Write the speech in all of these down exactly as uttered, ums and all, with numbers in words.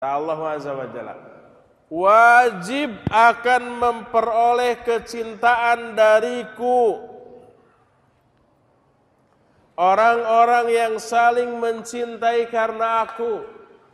Allah Azza wa Jalla wajib akan memperoleh kecintaan dariku orang-orang yang saling mencintai karena aku,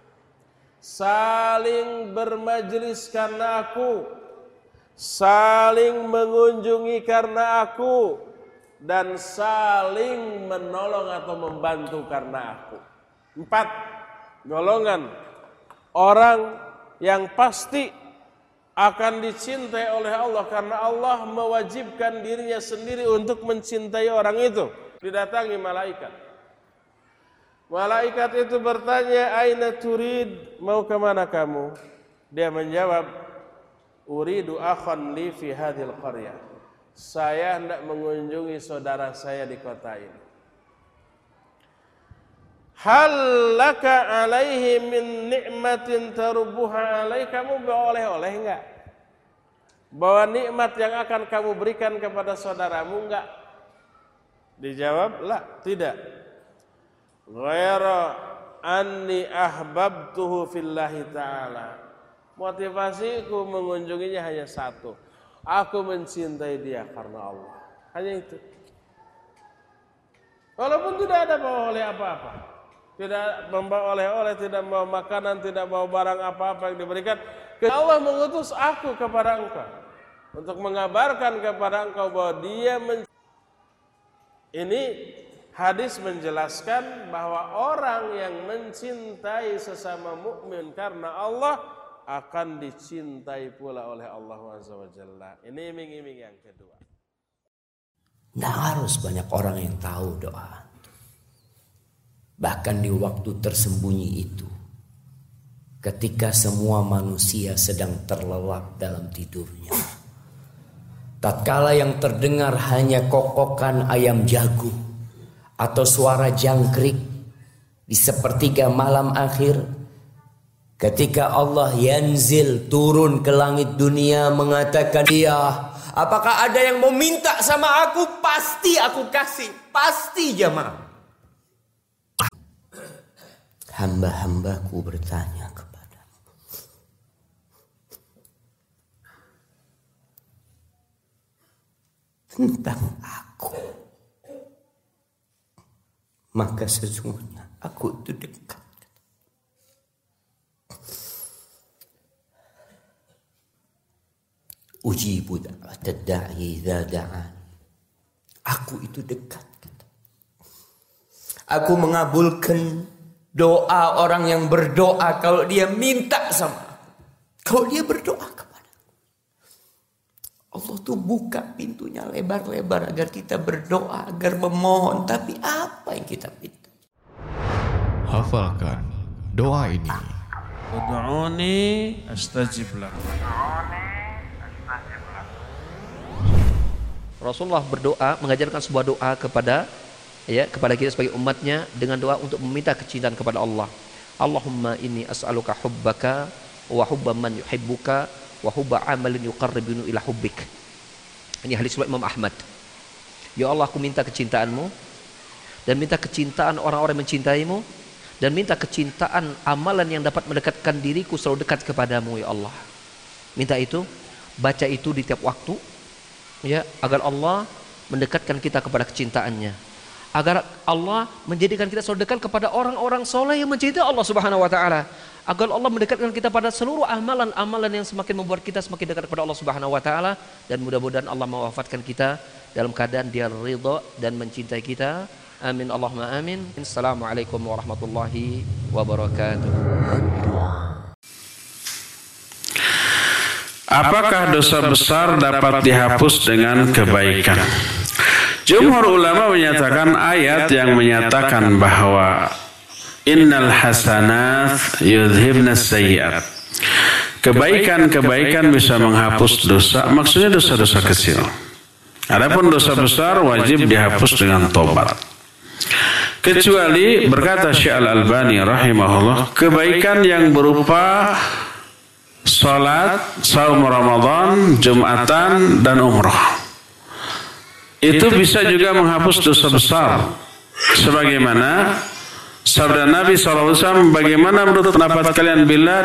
saling bermajlis karena aku, saling mengunjungi karena aku, dan saling menolong atau membantu karena aku. Empat golongan orang yang pasti akan dicintai oleh Allah karena Allah mewajibkan dirinya sendiri untuk mencintai orang itu. Didatangi malaikat. Malaikat itu bertanya, "Aina turid?" Mau ke mana kamu? Dia menjawab, "Uridu akhan li fi hadhil qaryah." Saya hendak mengunjungi saudara saya di kota ini. Hal laka alaihi min ni'matin tarbuha alaih, kamu bawa oleh-oleh enggak? Bawa nikmat yang akan kamu berikan kepada saudaramu enggak? Dijawab, la, tidak. Ghaira anni ahbabtuhu fillahi ta'ala. Motivasiku mengunjunginya hanya satu. Aku mencintai dia karena Allah. Hanya itu. Walaupun tidak ada bawa oleh apa-apa. Tidak membawa oleh-oleh, tidak membawa makanan, tidak membawa barang apa-apa yang diberikan. Allah mengutus aku kepada engkau untuk mengabarkan kepada engkau bahwa dia mencintai. Ini hadis menjelaskan bahwa orang yang mencintai sesama mukmin karena Allah akan dicintai pula oleh Allah Azza wa Jalla. Ini iming-iming yang kedua. Tidak harus banyak orang yang tahu doa. Bahkan di waktu tersembunyi itu, ketika semua manusia sedang terlelap dalam tidurnya, tatkala yang terdengar hanya kokokan ayam jago atau suara jangkrik di sepertiga malam akhir, ketika Allah yanzil turun ke langit dunia mengatakan, "Ya, apakah ada yang mau minta sama aku? Pasti aku kasih, pasti jamaah." Hamba-hambaku bertanya kepadamu, tentang aku, maka sesungguhnya aku itu dekat. Ujibu da'watad da'i idza da'an. Aku itu dekat. Aku mengabulkan doa orang yang berdoa kalau dia minta sama aku. Kalau dia berdoa kepada aku, Allah tuh buka pintunya lebar-lebar agar kita berdoa, agar memohon. Tapi apa yang kita minta? Hafalkan doa ini. Ud'uni astajib lakum. Rasulullah berdoa, mengajarkan sebuah doa kepada ya kepada kita sebagai umatnya dengan doa untuk meminta kecintaan kepada Allah. Allahumma inni as'aluka hubbaka wa hubba man yuhibbuka wa hubba amalin yuqarribuni ila hubbik. Ini hadis riwayat Imam Ahmad. Ya Allah, aku minta kecintaanmu dan minta kecintaan orang-orang yang mencintaimu dan minta kecintaan amalan yang dapat mendekatkan diriku selalu dekat kepadamu ya Allah. Minta itu, baca itu di tiap waktu ya, agar Allah mendekatkan kita kepada kecintaannya. Agar Allah menjadikan kita selalu dekat kepada orang-orang soleh yang mencintai Allah Subhanahu wa taala. Agar Allah mendekatkan kita pada seluruh amalan-amalan yang semakin membuat kita semakin dekat kepada Allah Subhanahu wa taala, dan mudah-mudahan Allah mewafatkan kita dalam keadaan Dia ridha dan mencintai kita. Amin Allahumma amin. Assalamualaikum warahmatullahi wabarakatuh. Apakah dosa besar dapat dihapus dengan kebaikan? Jumhur ulama menyatakan ayat yang menyatakan bahwa innal hasanat yudhibna sayyi'at. Kebaikan-kebaikan bisa menghapus dosa, maksudnya dosa-dosa kecil. Adapun dosa besar wajib dihapus dengan tobat. Kecuali berkata Syekh Al-Albani rahimahullah, kebaikan yang berupa salat, saum Ramadan, Jumatan dan umrah, itu bisa juga menghapus dosa besar. Sebagaimana sabda Nabi shallallahu alaihi wasallam, bagaimana menurut pendapat kalian bila